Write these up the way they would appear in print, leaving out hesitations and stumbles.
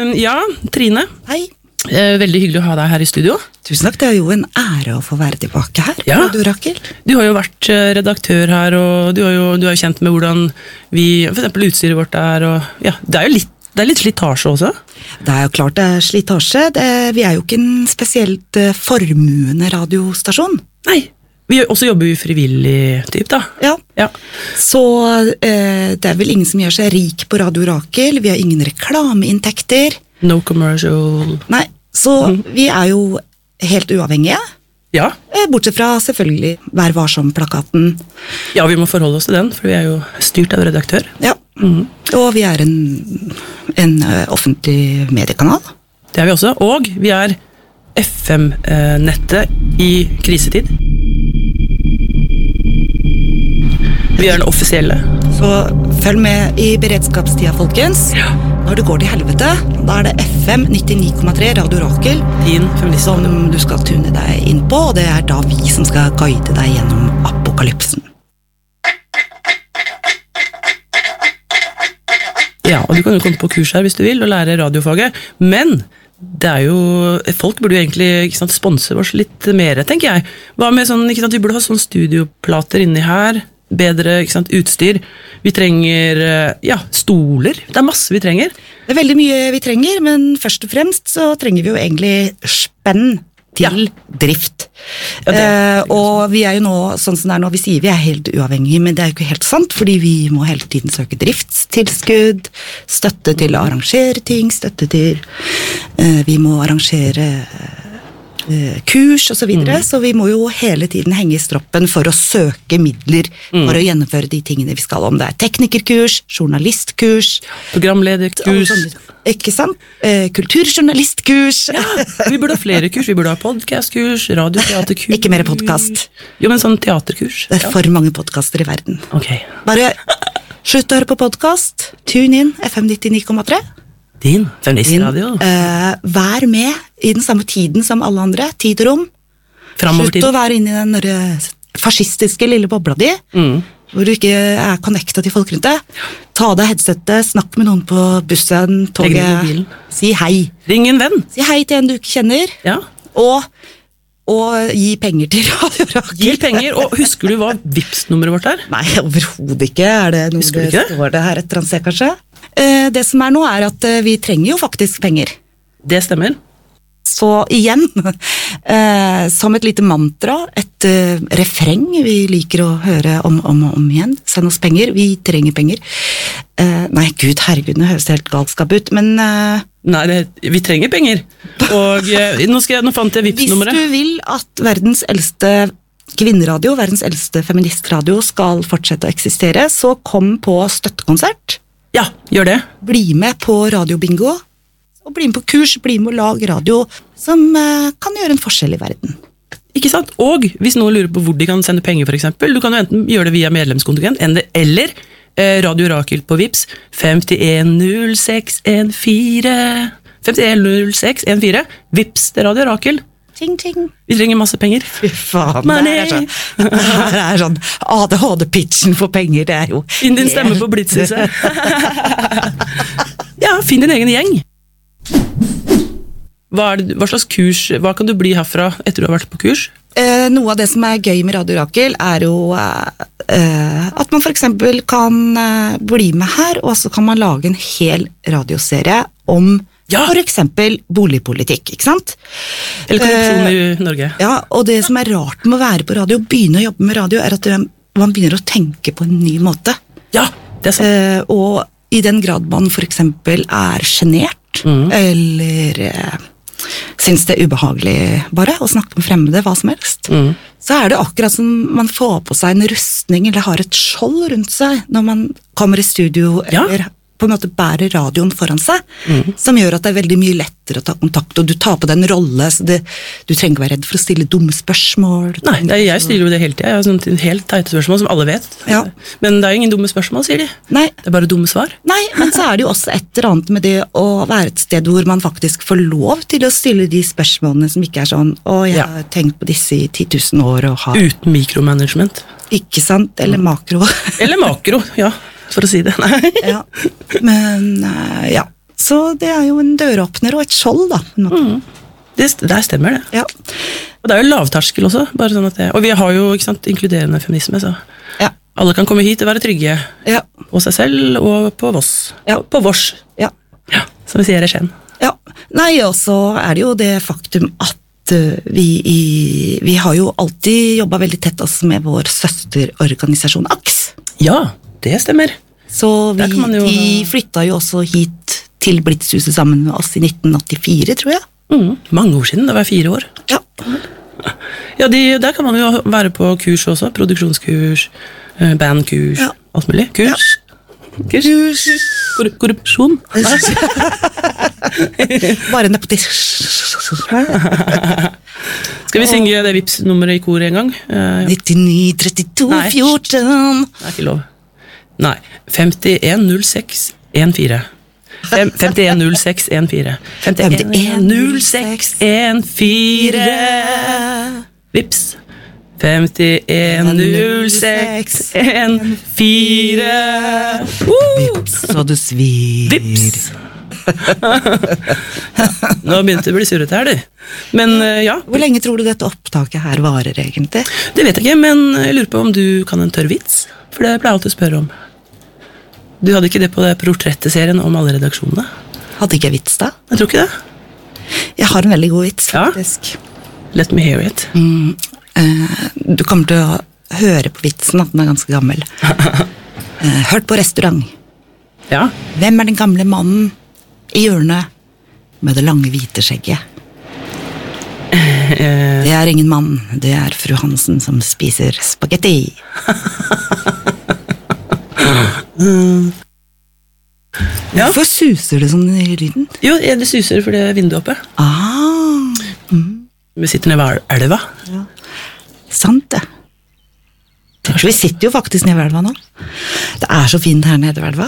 Ja, Trine. Hei. Veldig hyggelig å ha deg her i studio. Tusen takk, det er jo en ære å få være tilbake her. Ja. Radio Rakel. Du har jo vært redaktør her, og du er jo kjent med hvordan for eksempel utstyret vårt er, og ja, det er litt slitasje også. Det er jo klart det er slitasje. Vi er jo ikke en spesielt formuende radiostasjon. Nei, vi også jobber jo frivillig typ da. Ja. Så det er vel ingen som gjør seg rik på Radio Rakel. Vi har ingen reklameinntekter. No commercial. Nei, så vi er jo helt uavhengige. Ja. Bortsett fra selvfølgelig Vær varsom-plakaten. Ja, vi må forholde oss til den, for vi er jo styrt av redaktør. Ja, og vi er en offentlig mediekanal. Det er vi også, og vi er FM-nettet i krisetid. Vi er den offisielle. Så følg med i beredskapstida, folkens. Ja. Når det går til helvete, da er det FM 99,3 Radio Rakel Din feminist som du skal tune deg inn på, og det er da vi som skal guide deg gjennom apokalypsen. Ja, og du kan jo komme på kurs her hvis du vil, og lære radiofaget, men det er jo, folk burde jo egentlig ikke sant, sponse oss litt mer, tenker jeg. Hva med sånn, ikke sant, vi burde ha sånn studioplater inni her, bedre ikke sant, utstyr. Vi trenger stoler. Det er masse vi trenger. Det er veldig mye vi trenger, men først og fremst så trenger vi jo egentlig spenn til drift. Ja, og vi er jo nå, sånn som det er nå, vi sier vi er helt uavhengige, men det er jo ikke helt sant, fordi vi må hele tiden søke driftstilskudd, støtte til å arrangere ting, støtte til vi må arrangere kurs og så videre, så vi må jo hele tiden henge i stroppen for å søke midler for å gjennomføre de tingene vi skal, om det er teknikerkurs, journalistkurs, programlederkurs, ikke sant? Kulturjournalistkurs. Ja, vi burde ha flere kurs, vi burde ha podcastkurs, radioteaterkurs. Ikke mer podcast. Jo, men sånn teaterkurs. Det er for mange podcaster i verden. Ok. Bare slutt å høre på podcast, tune inn FM 99,3. Din feministradio. Vær med i den samme tiden som alle andre, tid og rom. Slutt å være inne i den fascistiske lille bobla di, hvor du ikke er connectet til folk rundt deg. Ta av deg headsetet, snakk med noen på bussen, toget, si hei. Ring en venn. Si hei til en du ikke kjenner, og gi penger til Radio Rakel. Gi penger, og husker du hva Vipps-nummeret vårt er? Nei, overhodet ikke. Er det noe husker du ikke? Står det her et eller annet sted, kanskje? Det som er nå er at vi trenger jo faktisk penger. Det stemmer. Så igjen, som et lite mantra, et refreng vi liker å høre om igjen. Send oss penger, vi trenger penger. Nei, Gud, herregud, nå høres det helt galskap ut, men... Nei, vi trenger penger. Og nå fant jeg Vipps-nummeret. Hvis du vil at verdens eldste kvinneradio, verdens eldste feministradio skal fortsette å eksistere, så kom på støttekonsert. Ja, gjør det. Bli med på radiobingo, og bli med på kurs, bli med å lage radio som kan gjøre en forskjell i verden. Ikke sant? Og hvis noen lurer på hvor de kan sende penger for eksempel, du kan jo enten gjøre det via medlemskontingent, eller Radio Rakel på Vipps 510614 510614 Vipps til Radio Rakel. Ting, ting. Vi trenger masse penger. Fy faen, det er sånn ADHD-pitchen for penger, det er jo... Finn din stemme på Blitzhuset. Ja, finn din egen gjeng. Hva slags kurs, hva kan du bli herfra etter du har vært på kurs? Noe av det som er gøy med Radio Rakel er jo at man for eksempel kan bli med her, og så kan man lage en hel radioserie om for eksempel boligpolitikk, ikke sant? Eller korrupsjon i Norge. Ja, og det som er rart med å være på radio, begynne å jobbe med radio, er at man begynner å tenke på en ny måte. Ja, det er sant. Og i den grad man for eksempel er genert, eller synes det er ubehagelig bare å snakke med fremmede, hva som helst, så er det akkurat som man får på seg en rustning, eller har et skjold rundt seg, når man kommer i studio, eller på en måte bærer radioen foran seg, som gjør at det er veldig mye lettere å ta kontakt, og du tar på deg en rolle, så du trenger ikke være redd for å stille dumme spørsmål. Nei, jeg stiller jo det hele tiden. Jeg har sånne helt teite spørsmål som alle vet. Ja. Men det er jo ingen dumme spørsmål, sier de. Nei. Det er bare dumme svar. Nei, men så er det jo også et eller annet med det å være et sted hvor man faktisk får lov til å stille de spørsmålene som ikke er sånn, jeg har tenkt på disse i 10 000 år og har... Uten mikromanagement. Ikke sant? Eller makro. Eller makro, ja. For å si det. Ja, men ja. Så det er jo en døråpner og et skjold, da. På en måte. Der stemmer det. Ja. Og det er jo lavterskel også. Bare sånn at og vi har jo ikke sant, inkluderende feminisme, så Ja. alle kan komme hit og være trygge Ja. på seg selv og på Voss. Ja. På Vårs, Ja. som vi sier i Skien. Ja. Nei, og så er det jo det faktum at vi har jo alltid jobbet veldig tett også med vår søsterorganisasjon AKS. Ja, det stemmer. Så Der kan man jo de flytta jo også hit til Blitzhuset sammen med oss i 1984, tror jeg. Mange år siden, det var 4 år. Ja. Ja, der kan man jo være på kurs også. Produksjonskurs, bandkurs, Ja. alt mulig. Kurs. Korrupsjon. Bare nepotisme. Skal vi synge det Vipps-nummeret i kor en gang? 99, 32, Nei. 14. Det er ikke lov. Nei. 510614. 510614. 510614. Vips. 510614. Så du svir. Vips. Nå begynte det å bli surrete her, du. Men ja, Hvor lenge tror du dette opptaket her varer, egentlig? det vet jeg ikke, men jeg lurer på om du kan en tørr vits? For det pleier jeg alltid å spørre om. Du hadde ikke det på det portretteserien om alle redaksjonene? Hadde ikke jeg vits da? Jeg tror ikke det. Jeg har en veldig god vits, Ja. faktisk. Let me hear it. Du kommer til å høre på vitsen at den er ganske gammel. Hørt på restaurant. Ja. Hvem er den gamle mannen i hjørnet med det lange hvite skjegget? Det er ingen mann, det er fru Hansen som spiser spagetti. Ja. Hvorfor suser det sånn i lyden? Jo, det suser fordi vinduet er oppe. Vi sitter nede ved elva. Sant det. Vi sitter jo faktisk nede ved elva nå. Det er så fint her nede ved elva.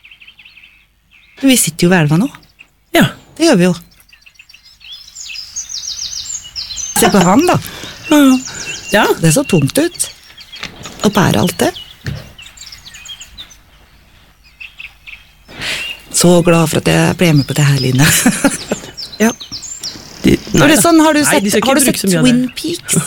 Vi sitter jo ved elva nå. Ja. Det gjør vi jo. Se på han da. Ja. Det så tungt ut. Å bære alt det. Så glad for at jeg ble med på det her, Line. Ja. Nei, det sånn, har du Nei, sett, de skal ikke har du bruke sett så mye av Twin det. Peaks?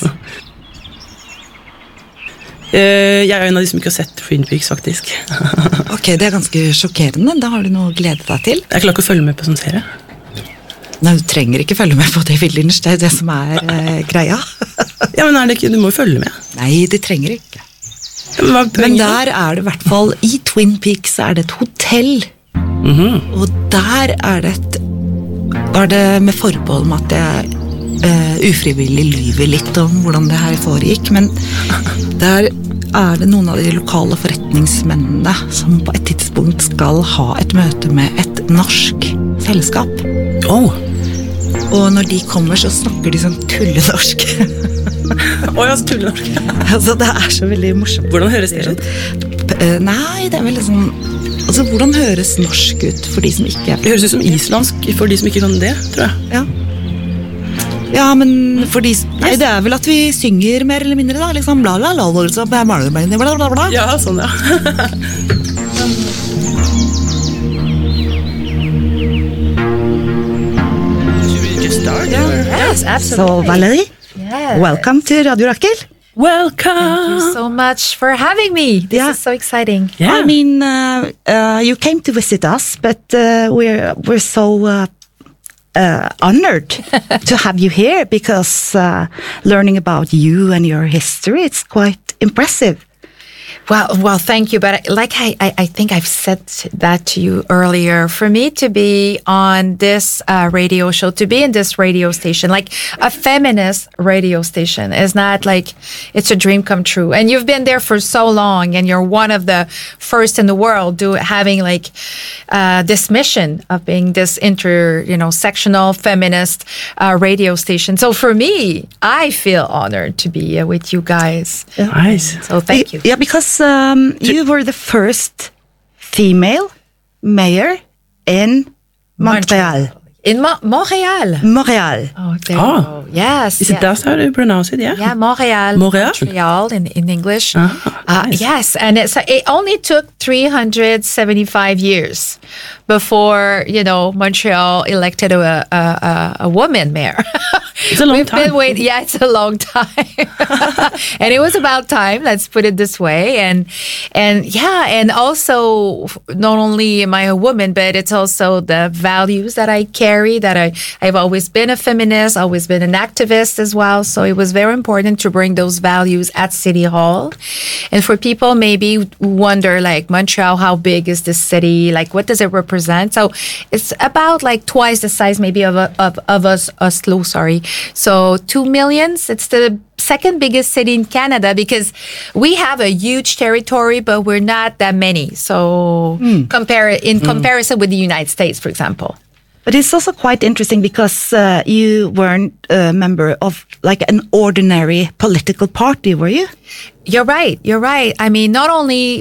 Jeg er en av de som ikke har sett Twin Peaks, faktisk. Ok, det er ganske sjokkerende. Da har du noe å glede deg til. Jeg klarer ikke å følge med på sånn serie. Nei, du trenger ikke følge med på David Lynch, det er det som er greia. Ja, men er det ikke, du må jo følge med. Nei, du trenger ikke. Ja, men hva er Men poenget? der er det i hvert fall, i Twin Peaks er det et hotell. Og der er det med forbehold om at jeg ufrivillig lyver litt om hvordan det her foregikk, men der er det noen av de lokale forretningsmennene som på et tidspunkt skal ha et møte med et norsk selskap. Åh, Og når de kommer, så snakker de sånn tullenorsk. ja, så tullenorsk. Altså, det er så veldig morsomt. Hvordan høres det ut? Nei, det er veldig sånn. Altså, hvordan høres norsk ut for de som ikke er Det høres ut som islandsk for de som ikke kan det, tror jeg. Ja. Ja, men for de Nei, det er vel at vi synger mer eller mindre, da. Liksom bla bla bla bla bla bla bla bla. Ja, sånn, ja. Should we just start? Yes, So, absolutely. Valerie, Yes. welcome to Radio Rakel. Welcome! Thank you so much for having me. This Yeah. is so exciting. Yeah. I mean, you came to visit us, but we're so honored to have you here because learning about you and your history, it's quite impressive. Well, thank you. But I think I've said that to you earlier. For me to be on this radio show, to be in this radio station, like a feminist radio station, is not like it's a dream come true. And you've been there for so long, and you're one of the first in the world having like this mission of being this sectional feminist radio station. So for me, I feel honored to be with you guys. Nice. So thank you. Yeah, because you were the first female mayor in Montreal. In Montreal. Montreal. Oh, there you go. Yes. Is it that's how you pronounce it? Yeah. Yeah, Montreal. Montreal? In English. Nice. Yes, and it only took 375 years before, Montreal elected a woman mayor. It's a long time. Yeah, it's a long time. And it was about time, let's put it this way. And also, not only am I a woman, but it's also the values that I carry, that I've always been a feminist, always been an activist as well. So it was very important to bring those values at City Hall. And for people maybe wonder, like, Montreal, how big is this city? Like, what does it represent? So it's about like twice the size maybe of Oslo, sorry. So 2 million. It's the second biggest city in Canada because we have a huge territory, but we're not that many. So comparison with the United States, for example. But it's also quite interesting because you weren't a member of like an ordinary political party, were you? You're right. I mean, not only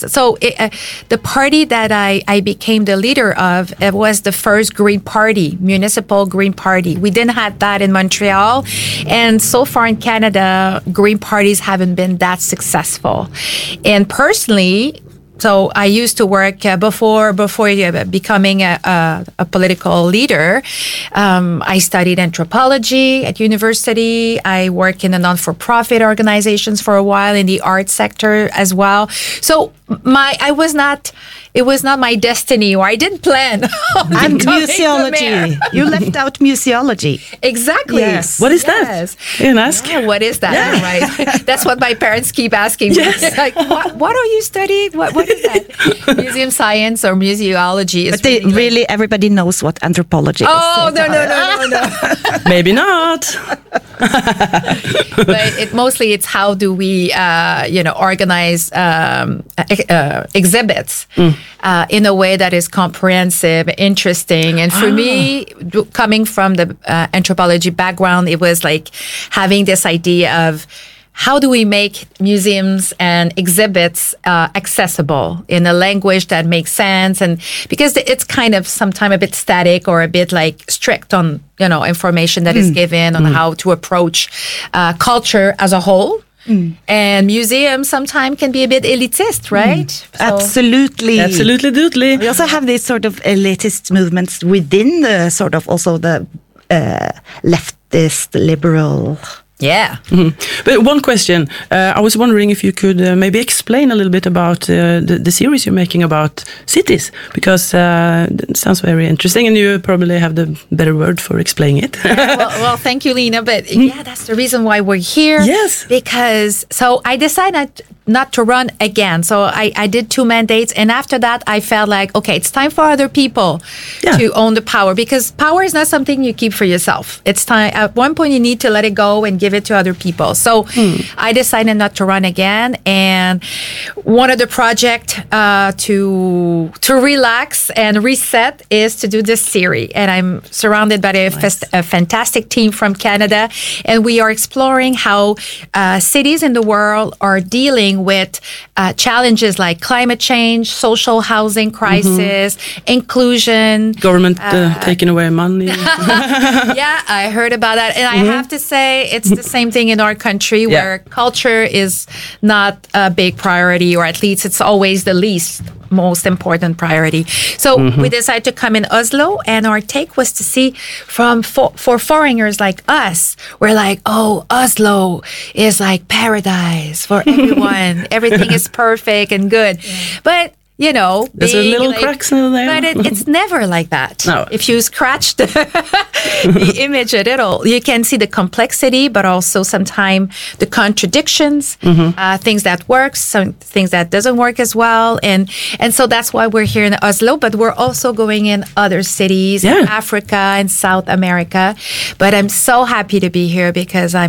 the party that I became the leader of, it was the first Green Party, municipal Green Party. We didn't have that in Montreal. And so far in Canada, Green parties haven't been that successful. And personally, so I used to work before becoming a political leader. I studied anthropology at university. I worked in the non-for-profit organizations for a while in the art sector as well. So it was not my destiny, or I didn't plan on And becoming the museology. mayor. You left out museology. Exactly. Yes. What is that? You can ask. Yeah, what is that? Yeah. Right. That's what my parents keep asking me. Yes. Like, what are you studying? What is that? Museum science or museology is But really everybody knows what anthropology is. Oh, no. Maybe not. But it's how do we, organize exhibits in a way that is comprehensive, interesting. And for me, coming from the anthropology background, it was like having this idea of how do we make museums and exhibits accessible in a language that makes sense? And because it's kind of sometimes a bit static or a bit like strict on, information that is given on how to approach culture as a whole. And museums sometimes can be a bit elitist, right? So, Absolutely. Absolutely doodly. We also have these sort of elitist movements within the sort of also the leftist liberal. yeah. But one question, I was wondering if you could maybe explain a little bit about the series you're making about cities, because it sounds very interesting, and you probably have the better word for explaining it. Well, thank you, Lena. But yeah, that's the reason why we're here. Yes. Because, so I decided not to run again. So I did 2 mandates. And after that, I felt like, okay, it's time for other people to own the power, because power is not something you keep for yourself. It's time, at one point you need to let it go and give it to other people. So I decided not to run again. And one of the projects to relax and reset is to do this series. And I'm surrounded by a fantastic team from Canada. And we are exploring how cities in the world are dealing with challenges like climate change, social housing crisis, inclusion. Government taking away money. Yeah, I heard about that. And I have to say, it's the same thing in our country where culture is not a big priority, or at least it's always the least most important priority. So we decided to come in Oslo, and our take was to see for foreigners like us, we're like, oh, Oslo is like paradise for everyone. Everything is perfect and good. But there's a little cracks in there. But it's never like that. No. If you scratch the image a little, you can see the complexity, but also sometimes the contradictions, things that work, some things that doesn't work as well. And so that's why we're here in Oslo, but we're also going in other cities in Africa and South America. But I'm so happy to be here because I'm